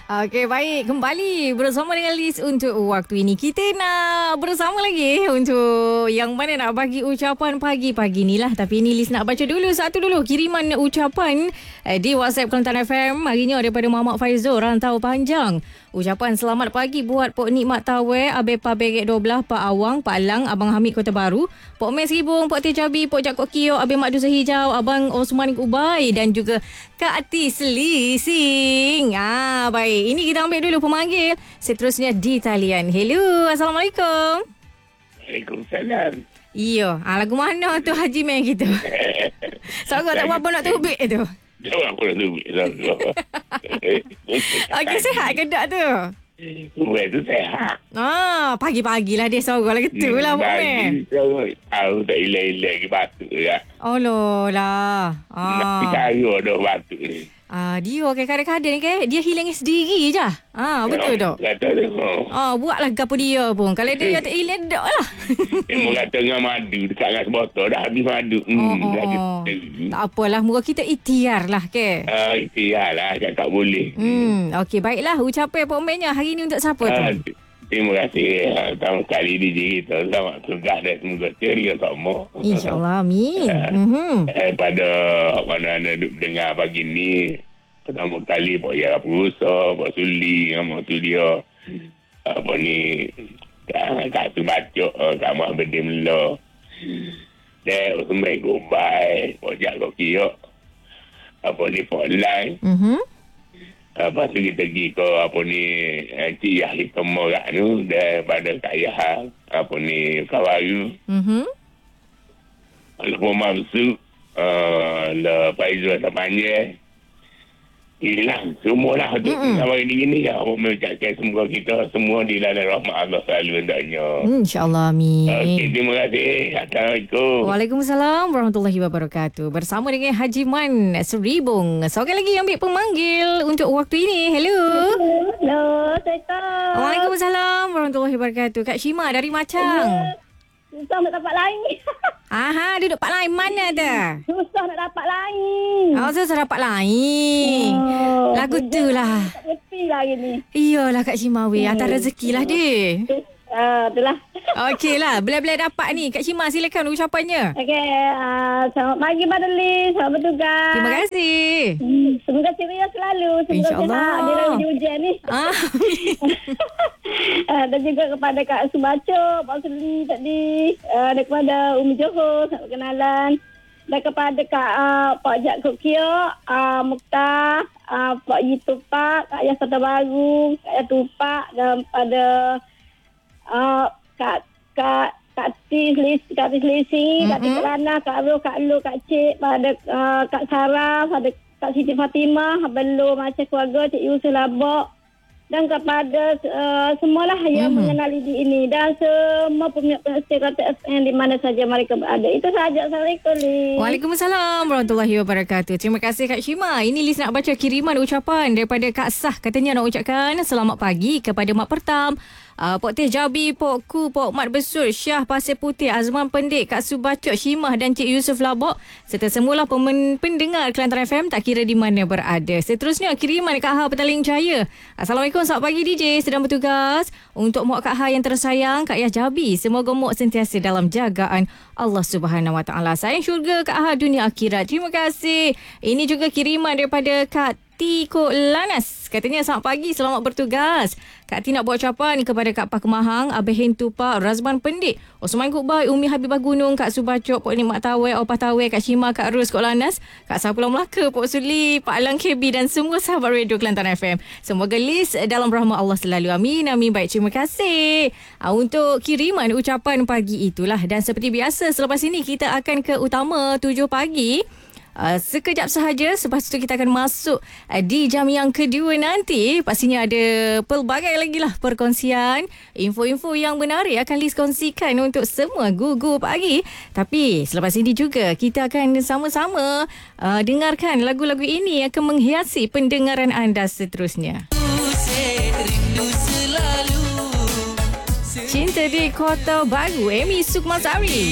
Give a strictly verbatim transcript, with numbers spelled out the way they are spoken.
Okey, baik. Kembali bersama dengan Liz untuk waktu ini. Kita nak bersama lagi untuk yang mana nak bagi ucapan pagi-pagi ni lah. Tapi ni Liz nak baca dulu satu dulu kiriman ucapan eh, di WhatsApp Kelantan F M. Hari ni daripada Muhammad Faizul, Rantau Panjang. Ucapan selamat pagi buat Pok Nikmat Tawai, Abang Pa Begek dua belas, Pak Awang, Pak Lang, Abang Hamid Kota Baru, Pok Mes Ribung, Pok Teh Cabi, Pok Jakok Kio, Abang Mak Dusa Hijau, Abang Osman Ubay dan juga Kak Ati Selising. Ah, baik. Ini kita ambil dulu pemanggil. Seterusnya di talian. Hello, Assalamualaikum. Waalaikumsalam. Iya, ah, lagu mana tu Haji Meh kita? Sorang tak apa-apa nak tubik tu. Jangan aku nak tubik. Okey, sihat ke tak tu? Buat tu sehat. Ah, pagi-pagilah dia sorang lah ketul lah Pok Meh. Tahu tak ilah-ilah lagi batuk ya. Oh loh lah. Nak Ah. cara dah batuk ni. Ah, dia ke kadang-kadang ke dia hilangnya sendiri je. Ah, betul tak? Kata tengok. Ah, buatlah gapo dia pun. Kalau dia tak hilang dak lah. Dia kata dengan madu dekat dengan sebotol dah habis madu. Oh, Hmm, oh, dah oh. gitu. Tak apalah, muka kita ikhtiar lah ke. Ah, ikhtiarlah kan tak boleh. Hmm, okey, baiklah. Ucapan Pok Mehnya hari ni untuk siapa tu? Ah, terima kasih. Ah, pertama kali D J kita. Selamat tugas dan semoga ceria semua. InsyaAllah, amin. Ah. Mhm. Eh, pada mana-mana duk dengar pagi ni, pertama kali Pak Yara Perusa, Pak Suli, nama tu dia, apa ni, Kak, Kak Tu Bacok, Kak Muhammad Mula, dan Usman Gobai, Pak Jak Kokiok, apa ni, Pak Lai, Mhm. lepas tu kita pergi ke, apa ni, eh, Cik Yahya Kemorak tu, daripada Kak Yahya, apa ni, Kawaru, Mhm. Al-Qumar Besuk, uh, Le Faizul Tapanjang. Inilah, semualah tu. Mm-mm. Sama ini gini ya. Aku mengucapkan semoga kita semua di dalam rahmat Allah selalu hendaknya. Hmm, InsyaAllah, amin. Okey, terima kasih. Assalamualaikum. Waalaikumsalam warahmatullahi wabarakatuh. Bersama dengan Haji Man Seribung. Seorang lagi ambil pemanggil untuk waktu ini. Hello. Hello, Assalamualaikum. Waalaikumsalam warahmatullahi wabarakatuh. Kak Shima dari Macang. Susah nak dapat lain. Aha, duduk Pak Lain mana tu? Susah nak dapat lain. Oh, saya dapat lain. Oh, Lagu tu lah. tak reti lah hari ni. Iyalah Kak Shima weh. Atas rezeki lah dia. Ah, itulah. Okey lah. Bila-bila dapat ni. Kak Shima silakan ucapannya. Okey, uh, selamat pagi Pada Liz. Selamat bertugas. Terima kasih. Hmm, semoga ceria selalu. Semoga InsyaAllah. sihat. Dia lagi hujan ni. Ah. Uh, dan juga kepada Kak Subaco, Pak Suli tadi, uh, dan kepada Umi Johor, selamat perkenalan. Dan kepada Kak uh, Pak Jak Kokio, uh, Mukhtar, uh, Pak Yitupak, Kak Yas Kota Baru, Kak Yas Tupak, dan pada uh, Kak Kak Kak Tis Lis, Kak Tis Lisi, Kak Tis Lana, Kak Ro, Kak Lu, Kak Cik, pada uh, Kak Sarah, pada Kak Siti Fatimah, Belum macam keluarga, Cik Yusuf Labok. Dan kepada uh, semualah yang Mhm. mengenali di ini dan semua peminat-peminat setia Kelantan F M di mana saja mereka berada. Itu sahaja. Assalamualaikum, Liz. Waalaikumsalam warahmatullahi wabarakatuh. Terima kasih Kak Shima. Ini Liz nak baca kiriman ucapan daripada Kak Sah. Katanya nak ucapkan selamat pagi kepada Mak Pertam, uh, Pok Teh Jabi, Pok Ku, Pok Mat Besut, Syah Pasir Putih, Azman Pendik, Kak Subacok, Shimah dan Cik Yusuf Labok serta semula pemen- pendengar Kelantan F M tak kira di mana berada. Seterusnya kiriman Kak Ha Petaling Jaya. Assalamualaikum, selamat pagi D J sedang bertugas. Untuk Mak Kak Ha yang tersayang, Kak Yah Jabi, semoga Mak sentiasa dalam jagaan Allah Subhanahu Wa Taala. Sayang syurga Kak Ha dunia akhirat. Terima kasih. Ini juga kiriman daripada Kak Tiko Lanas. Katanya selamat pagi, selamat bertugas. Kak Ti nak buat ucapan kepada Kak Pak Kemahang, Abah Hentu Pak, Razman Pendik, Osman Kubai, Umi Habibah Gunung, Kak Subacok, Pok Nikmat Tawai, Opah Tawai, Kak Shima, Kak Rus, Kak Lanas, Kak Sapulau Melaka, Pok Suli, Pak Alang K B dan semua sahabat radio Kelantan F M. Semoga Liz dalam rahmat Allah selalu. Amin, amin. Baik, terima kasih uh, untuk kiriman ucapan pagi itulah. Dan seperti biasa, selepas ini kita akan ke utama tujuh pagi. Uh, sekejap sahaja, lepas tu kita akan masuk uh, di jam yang kedua nanti. Pastinya ada pelbagai lagi lah perkongsian, info-info yang menarik akan Liz kongsikan untuk semua gugu pagi. Tapi selepas ini juga kita akan sama-sama uh, dengarkan lagu-lagu ini yang akan menghiasi pendengaran anda seterusnya. Cinta di Kota Baru, Amy Sukmasari.